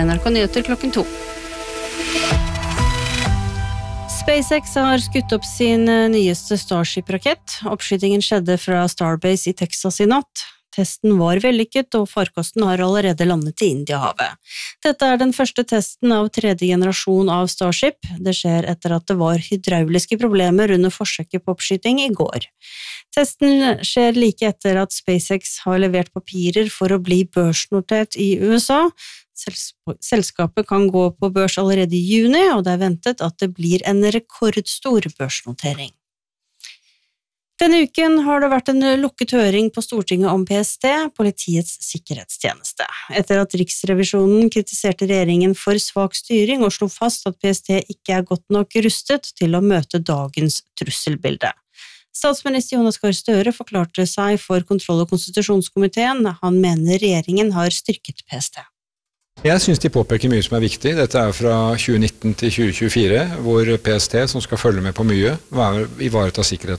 NRK Nyheter klokken 2. SpaceX har skutt opp sin nyeste Starship-rakett. Oppskytingen skjedde fra Starbase i Texas i natt. Testen var vellykket, og farkosten har allerede landet i Indiahavet. Dette er den første testen av tredje generasjon av Starship. Det skjer etter at det var hydrauliske problemer under forsøket på oppskyting i går. Testen skjer like etter at SpaceX har levert papirer for å bli børsnotert i USA. Selskapet kan gå på børs allerede i juni, og det er ventet at det blir en rekordstor børsnotering. Denne uken har det vært en lukket høring på Stortinget om PST, Politiets sikkerhetstjeneste. Etter at Riksrevisjonen kritiserte regjeringen for svak styring og slo fast at PST ikke er godt nok rustet til å møte dagens trusselbilde. Statsminister Jonas Gahr Støre forklarte seg for kontroll- og konstitusjonskomiteen. Han mener regjeringen har styrket PST. Jeg synes de påpeker mye som er viktig. Dette er fra 2019 til 2024, hvor PST, som skal følge med på mye, ivaretar sikkerheten